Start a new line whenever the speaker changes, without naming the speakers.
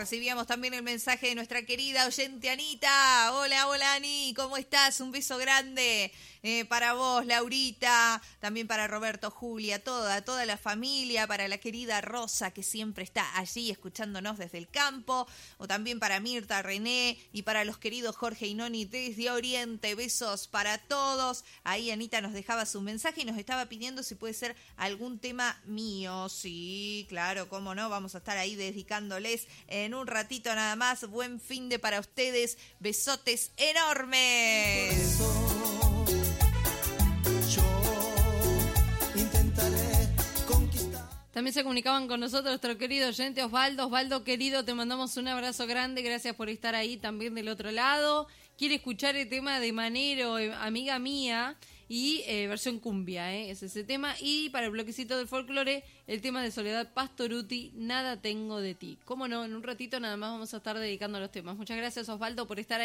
recibíamos también el mensaje de nuestra querida oyente Anita. Hola, hola Ani, ¿cómo estás? Un beso grande para vos, Laurita, también para Roberto, Julia, toda la familia, para la querida Rosa, que siempre está allí escuchándonos desde el campo, o también para Mirta, René, y para los queridos Jorge y Noni desde Oriente. Besos para todos. Ahí Anita nos dejaba su mensaje y nos estaba pidiendo si puede ser algún tema mío. Sí, claro, cómo no, vamos a estar ahí dedicándoles en un ratito nada más. Buen fin de para ustedes, besotes enormes.
También se comunicaban con nosotros nuestro querido oyente Osvaldo. Osvaldo, querido, te mandamos un abrazo grande. Gracias por estar ahí también del otro lado. Quiere escuchar el tema de Manero, amiga mía, y versión cumbia, es ese tema. Y para el bloquecito del folclore, el tema de Soledad Pastoruti, Nada tengo de ti. Cómo no, en un ratito nada más vamos a estar dedicando los temas. Muchas gracias, Osvaldo, por estar ahí.